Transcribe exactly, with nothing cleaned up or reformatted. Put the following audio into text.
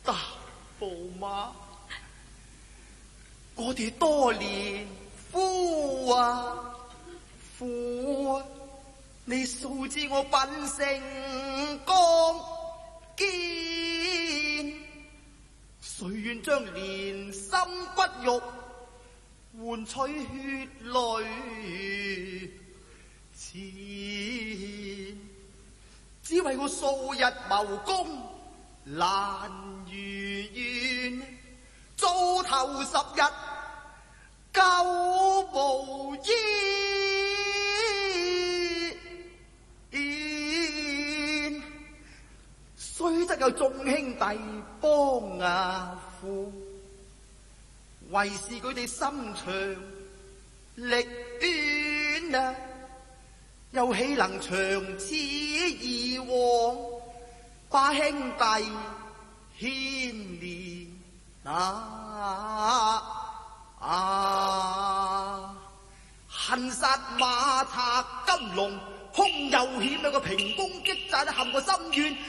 大寶馬，我哋多年夫啊夫啊，你素知我品性剛堅，誰願將連心骨肉換取血淚錢？只為我數日謀功難如願，糟頭十日救無依。雖則有眾兄弟幫阿父，為是佢哋心長力短啊，又豈能長此以往，把兄弟牽連啊？啊！恨殺馬賊金龍，兇又險，兩個平攻擊戰陷個深淵。